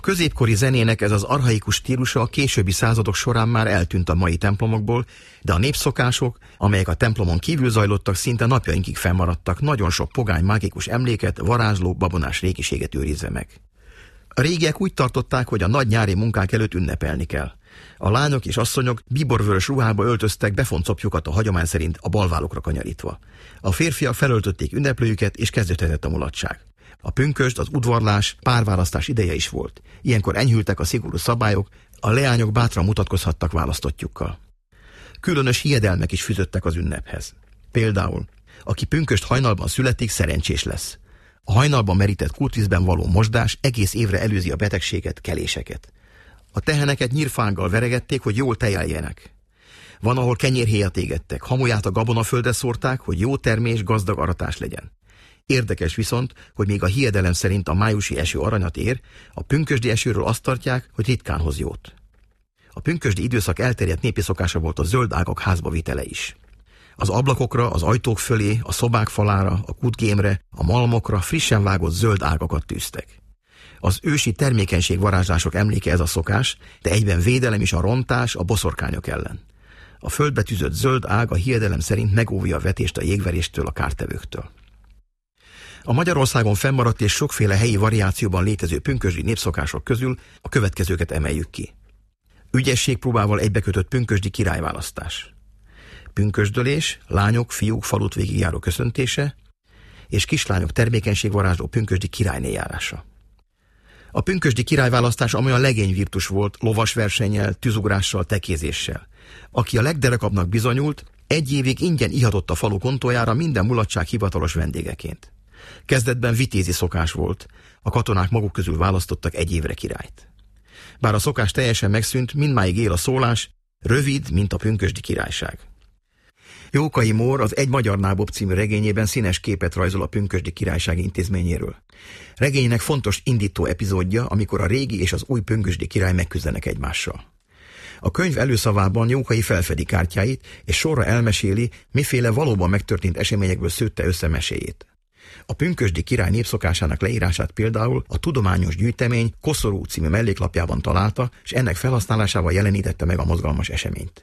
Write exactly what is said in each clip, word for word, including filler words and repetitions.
középkori zenének ez az archaikus stílusa a későbbi századok során már eltűnt a mai templomokból, de a népszokások, amelyek a templomon kívül zajlottak, szinte napjainkig fennmaradtak, nagyon sok pogány mágikus emléket, varázsló, babonás régiséget őrizve meg. A régiek úgy tartották, hogy a nagy nyári munkák előtt ünnepelni kell. A lányok és asszonyok bíborvörös ruhába öltöztek befoncopjukat a hagyomány szerint a balvállukra kanyarítva. A férfiak felöltötték ünneplőjüket, és kezdődhetett a mulatság. A pünkösd, az udvarlás, párválasztás ideje is volt. Ilyenkor enyhültek a szigorú szabályok, a leányok bátran mutatkozhattak választottjukkal. Különös hiedelmek is fűzöttek az ünnephez. Például, aki pünkösd hajnalban születik, szerencsés lesz. A hajnalban merített kurtvízben való mosdás egész évre előzi a betegséget, keléseket. A teheneket nyírfággal veregették, hogy jól tejeljenek. Van, ahol kenyérhéjat égettek, hamuját a gabonaföldre szórták, hogy jó termés, gazdag aratás legyen. Érdekes viszont, hogy még a hiedelem szerint a májusi eső aranyat ér, a pünkösdi esőről azt tartják, hogy ritkán hoz jót. A pünkösdi időszak elterjedt népi szokása volt a zöld ágak házba vitele is. Az ablakokra, az ajtók fölé, a szobák falára, a kutgémre, a malmokra frissen vágott zöld ágakat tűztek. Az ősi termékenység varázslások emléke ez a szokás, de egyben védelem is a rontás, a boszorkányok ellen. A földbe tűzött zöld ág a hiedelem szerint megóvja a vetést a jégveréstől, a kártevőktől. A Magyarországon fennmaradt és sokféle helyi variációban létező pünkösdi népszokások közül a következőket emeljük ki. Ügyességpróbával egybekötött pünkösdi királyválasztás. Pünkösdölés, lányok, fiúk falut végigjáró köszöntése, és kislányok termékenységvarázsló pünkösdi királyné járása. A pünkösdi királyválasztás amolyan legényvirtus volt, lovasversennyel, tűzugrással, tekézéssel. Aki a legderekabbnak bizonyult, egy évig ingyen ihatott a falu kontójára minden mulatság hivatalos vendégeként. Kezdetben vitézi szokás volt, a katonák maguk közül választottak egy évre királyt. Bár a szokás teljesen megszűnt, mindmáig él a szólás, rövid, mint a pünkösdi királyság. Jókai Mór az Egy magyar nábob című regényében színes képet rajzol a pünkösdi királyság intézményéről. Regénynek fontos indító epizódja, amikor a régi és az új pünkösdi király megküzdenek egymással. A könyv előszavában Jókai felfedi kártyáit, és sorra elmeséli, miféle valóban megtörtént eseményekből szőtte össze meséjét. A pünkösdi király népszokásának leírását például a tudományos gyűjtemény Koszorú című melléklapjában találta, és ennek felhasználásával jelenítette meg a mozgalmas eseményt.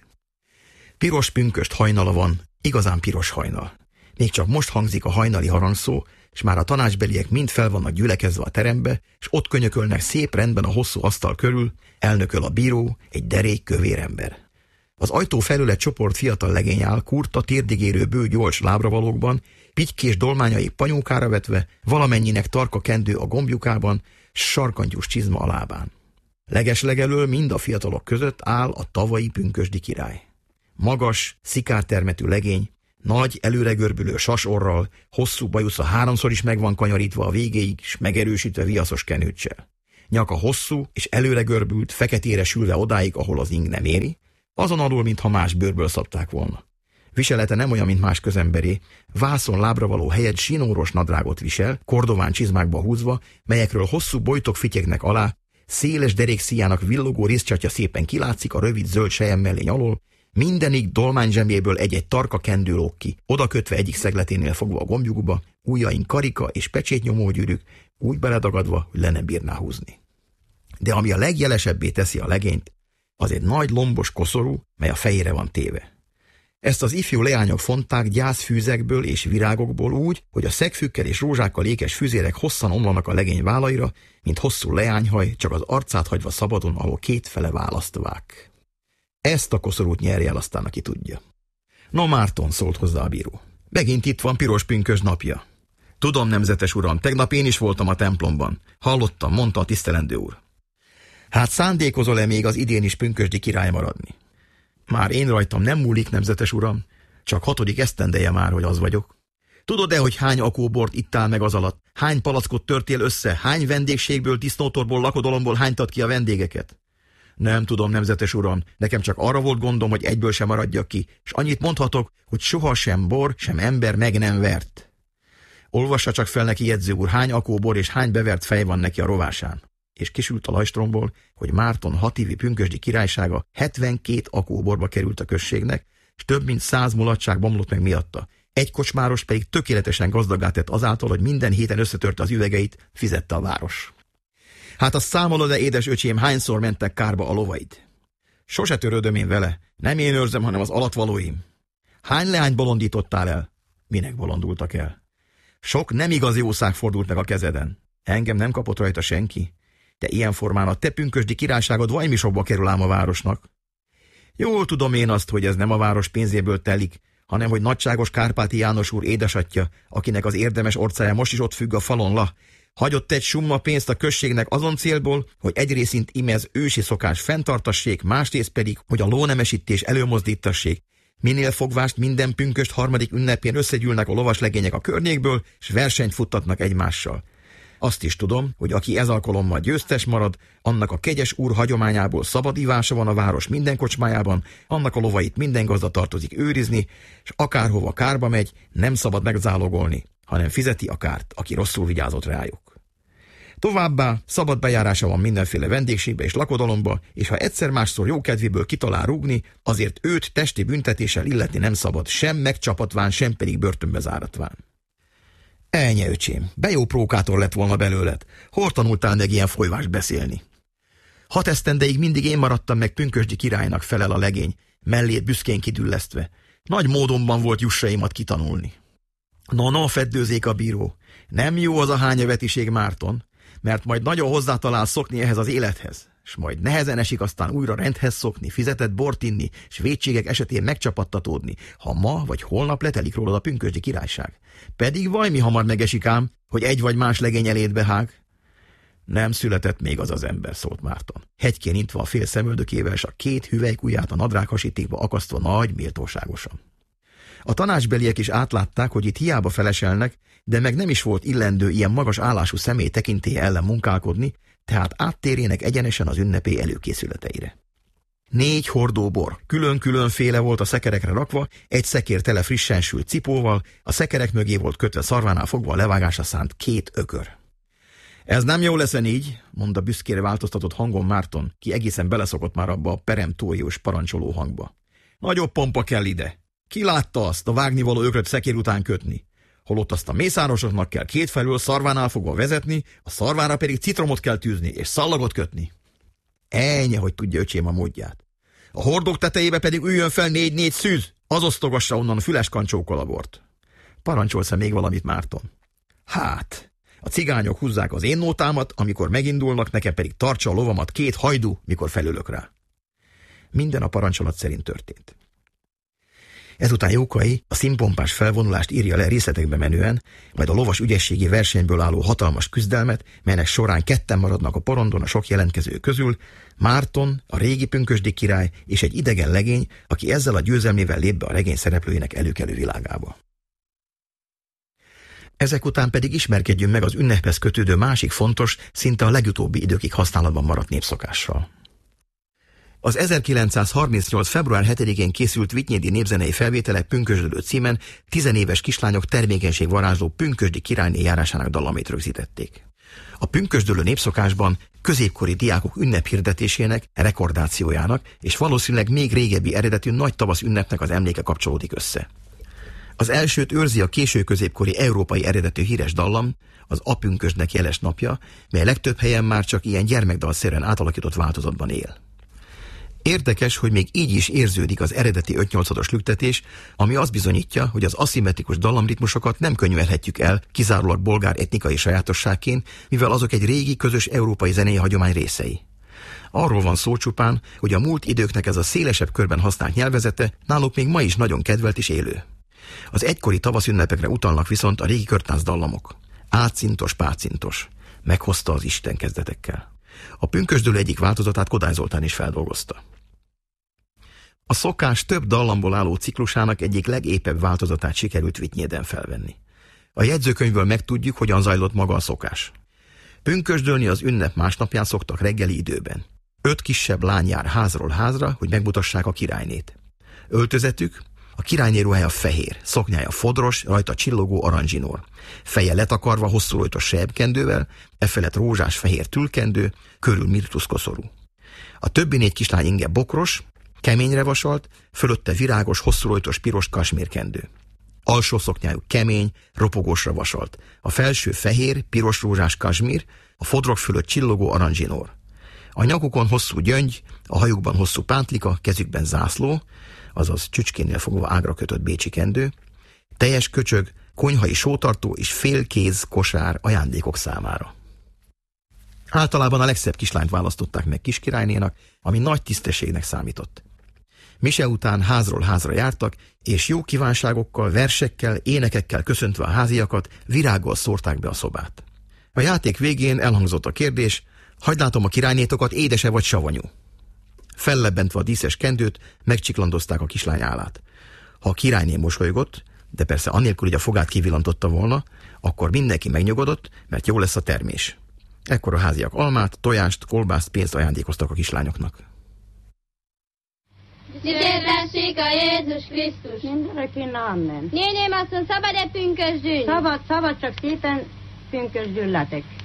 Piros pünkösd hajnala van, igazán piros hajnal. Még csak most hangzik a hajnali harangszó, és már a tanácsbeliek mind fel vannak gyülekezve a terembe, és ott könyökölnek szép rendben a hosszú asztal körül, elnököl a bíró, egy derék kövér ember. Az ajtó felül egy csoport fiatal legény áll, kurta, térdigérő bő gyolcs lábravalókban, pitykés dolmányai panyókára vetve, valamennyinek tarka kendő a gombjukában, s sarkantyús csizma a lábán. Legeslegelől mind a fiatalok között áll a tavalyi pünkösdi király. Magas, szikártermetű legény, nagy, előregörbülő sasorral, hosszú bajusza háromszor is meg van kanyarítva a végéig, s megerősítve viaszos kenőccsel. Nyaka hosszú és előregörbült, feketére sülve odáig, ahol az ing nem éri, azon alul, mintha más bőrből szabták volna. Viselete nem olyan, mint más közemberé, vászon lábra való helyett zsinóros nadrágot visel, kordován csizmákba húzva, melyekről hosszú bojtok fityegnek alá, széles derékszíjának villogó rizscsatja szépen kilátszik a rövid zöld selyemmellény alól, mindenig dolmányzsembjéből egy-egy tarka kendő lóg ki, odakötve egyik szegleténél fogva a gombjukba, ujjain karika és pecsétnyomógyűrűk, úgy beledagadva, hogy le nem bírná húzni. De ami a legjelesebbé teszi a legényt, az egy nagy lombos koszorú, mely a fejére van téve. Ezt az ifjú leányok fonták gyászfűzekből és virágokból úgy, hogy a szegfűkkel és rózsákkal ékes füzérek hosszan omlanak a legény vállaira, mint hosszú leányhaj, csak az arcát hagyva szabadon, ahol kétfele választvák. Ezt a koszorút nyerje el aztán, aki tudja. No, Márton, szólt hozzá a bíró. Megint itt van piros pünkösd napja. Tudom, nemzetes uram, tegnap én is voltam a templomban. Hallottam, mondta a tisztelendő úr. Hát szándékozol-e még az idén is pünkösdi király maradni? Már én rajtam nem múlik, nemzetes uram, csak hatodik esztendeje már, hogy az vagyok. Tudod-e, hogy hány akóbort ittál meg az alatt? Hány palackot törtél össze? Hány vendégségből, disznótorból, lakodalomból hánytad ki a vendégeket? Nem tudom, nemzetes uram, nekem csak arra volt gondom, hogy egyből sem maradjak ki, és annyit mondhatok, hogy soha sem bor, sem ember meg nem vert. Olvassa csak fel neki, jegyző úr, hány akóbor és hány bevert fej van neki a rovásán. És kisült a lajstromból, hogy Márton hatívi pünkösdi királysága hetvenkét akóborba került a községnek, és több mint száz mulatság bomlott meg miatta. Egy kocsmáros pedig tökéletesen gazdagá tett azáltal, hogy minden héten összetörte az üvegeit, fizette a város. Hát azt számolod-e, édes öcsém, hányszor mentek kárba a lovaid? Sose törődöm én vele. Nem én őrzem, hanem az alatvalóim. Hány leányt bolondítottál el? Minek bolondultak el? Sok nem igazi jószág fordult meg a kezeden. Engem nem kapott rajta senki. De ilyen formán a te pünkösdi királyságod vajmi sokba kerül ám a városnak. Jól tudom én azt, hogy ez nem a város pénzéből telik, hanem hogy nagyságos Kárpáti János úr édesatja, akinek az érdemes orcája most is ott függ a falon la, hagyott egy summa pénzt a községnek azon célból, hogy egyrészint imez ősi szokás fenntartassék, másrészt pedig, hogy a lónemesítés előmozdítassék. Minél fogvást minden pünköst harmadik ünnepén összegyűlnek a lovaslegények a környékből, és versenyt futtatnak egymással. Azt is tudom, hogy aki ez alkalommal győztes marad, annak a kegyes úr hagyományából szabad ivása van a város minden kocsmájában, annak a lovait minden gazda tartozik őrizni, és akárhova kárba megy, nem szabad megzálogolni, hanem fizeti a kárt, aki rosszul vigyázott rájuk. Továbbá szabad bejárása van mindenféle vendégségbe és lakodalomba, és ha egyszer-másszor jókedvéből kitalál rúgni, azért őt testi büntetéssel illetni nem szabad, sem megcsapatván, sem pedig börtönbe záratván. Elnye, öcsém, bejó prókátor lett volna belőled. Hol tanultál meg ilyen folyvást beszélni? Hat esztendeig mindig én maradtam meg pünkösdi királynak, felel a legény, mellét büszkén kidüllesztve. Nagy módonban volt jussaimat kitanulni. No, no, feddőzék a bíró. Nem jó az a hányavetiség, Márton, mert majd nagyon hozzátalál szokni ehhez az élethez, s majd nehezen esik aztán újra rendhez szokni, fizetett bort inni, s vétségek esetén megcsapattatódni, ha ma vagy holnap letelik rólad a pünkösdi királyság. Pedig vajmi hamar megesik ám, hogy egy vagy más legény elétbe hág. Nem született még az az ember, szólt Márton. Hegykén intva a fél szemöldökével, s a két hüvelykujját a nadrág hasítékba akasztva nagy méltóságosan. A tanácsbeliek is átlátták, hogy itt hiába feleselnek, de meg nem is volt illendő ilyen magas állású személy tekintélye ellen munkálkodni, tehát áttérének egyenesen az ünnepé előkészületeire. Négy hordó bor, külön-különféle volt a szekerekre rakva, egy szekér tele frissen sült cipóval, a szekerek mögé volt kötve szarvánál fogva a levágásra szánt két ökör. Ez nem jó leszen így, mondta büszkére változtatott hangon Márton, ki egészen beleszokott már abba a peremptóriós parancsoló hangba. Nagyobb pompa kell ide. Ki látta azt, a vágnivaló ökröt szekér után kötni? Holott azt a mészárosoknak kell kétfelől szarvánál fogva vezetni, a szarvára pedig citromot kell tűzni és szallagot kötni. Ennyi, hogy tudja öcsém a módját. A hordók tetejébe pedig üljön fel négy-négy szűz, az osztogassa onnan a füles kancsókkal a bort. Parancsolsz-e még valamit, Márton? Hát, a cigányok húzzák az én nótámat, amikor megindulnak, nekem pedig tartsa a lovamat két hajdú, mikor felülök rá. Minden a parancsolat szerint történt. Ezután Jókai a színpompás felvonulást írja le részletekbe menően, majd a lovas ügyességi versenyből álló hatalmas küzdelmet, melynek során ketten maradnak a porondon a sok jelentkező közül, Márton, a régi pünkösdi király és egy idegen legény, aki ezzel a győzelmével lép be a regény szereplőinek előkelő világába. Ezek után pedig ismerkedjünk meg az ünnephez kötődő másik fontos, szinte a legutóbbi időkig használatban maradt népszokással. Az ezerkilencszázharmincnyolc. február hetedikén készült vityédi népzenei felvételek Pünkösdölő címen tizenéves kislányok termékenység varázsló pünkösdi királyné járásának dallamait rögzítették. A pünkösdölő népszokásban középkori diákok ünnephirdetésének, rekordációjának és valószínűleg még régebbi eredetű nagy tavasz ünnepnek az emléke kapcsolódik össze. Az elsőt őrzi a késő középkori európai eredetű híres dallam, az apünkösdnek jeles napja, mely legtöbb helyen már csak ilyen gyermekdalszerűen átalakított változatban él. Érdekes, hogy még így is érződik az eredeti öt-nyolcados lüktetés, ami azt bizonyítja, hogy az aszimmetrikus dallamritmusokat nem könyvelhetjük el kizárólag bolgár etnikai sajátosságként, mivel azok egy régi közös európai zenei hagyomány részei. Arról van szó csupán, hogy a múlt időknek ez a szélesebb körben használt nyelvezete náluk még ma is nagyon kedvelt és élő. Az egykori tavaszünnepekre utalnak viszont a régi körtánc dallamok. Átszintos, pácintos. Meghozta az Isten kezdetekkel. A pünkösdölő egyik változatát Kodály Zoltán is feldolgozta. A szokás több dallamból álló ciklusának egyik legépebb változatát sikerült Vityéden felvenni. A jegyzőkönyvből megtudjuk, hogyan zajlott maga a szokás. Pünkösdölni az ünnep másnapján szoktak reggeli időben. Öt kisebb lány jár házról házra, hogy megmutassák a királynét. Öltözetük, a királyné ruhája fehér, szoknyája fodros, rajta csillogó aranyzsinór. Feje letakarva hosszúlojtos selyebkendővel, e felett rózsás fehér tülkendő, körül mirtuszkoszorú. A többi négy kislány inge bokros, keményre vasalt, fölötte virágos, hosszúlojtos piros kasmírkendő. Alsó szoknyájuk kemény, ropogósra vasalt. A felső fehér, piros-rózsás kasmír, a fodrok fölött csillogó aranzsinór. A nyakukon hosszú gyöngy, a hajukban hosszú pántlika, kezükben zászló, azaz csücskénél fogva ágra kötött bécsi kendő, teljes köcsög, konyhai sótartó és félkéz kosár ajándékok számára. Általában a legszebb kislányt választották meg kiskirálynénak, ami nagy tisztességnek számított. Mise után házról házra jártak, és jó kívánságokkal, versekkel, énekekkel köszöntve a háziakat, virággal szórták be a szobát. A játék végén elhangzott a kérdés, hagyd látom a királynétokat, édese vagy savanyú. Fellebbentve a díszes kendőt, megcsiklandozták a kislány állát. Ha a királyné mosolygott, de persze anélkül, hogy a fogát kivillantotta volna, akkor mindenki megnyugodott, mert jó lesz a termés. Ekkor a háziak almát, tojást, kolbászt, pénzt ajándékoztak a kislányoknak. Dicsértessék a Jézus Krisztus! Mindenki amen. Néném asszony, szabad-e pünkösdülni? Szabad, szabad, csak szépen pünkösdülletek.